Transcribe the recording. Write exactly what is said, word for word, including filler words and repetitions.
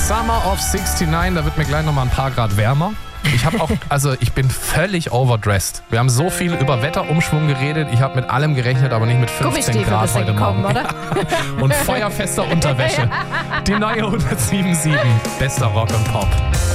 Summer of sixty-nine, da wird mir gleich nochmal ein paar Grad wärmer. Ich habe auch, also ich bin völlig overdressed. Wir haben so viel über Wetterumschwung geredet. Ich habe mit allem gerechnet, aber nicht mit fünfzehn Grad heute gekommen, Morgen. oder? Und feuerfester Unterwäsche. Die neue hundertsieben Komma sieben. Bester Rock und Pop.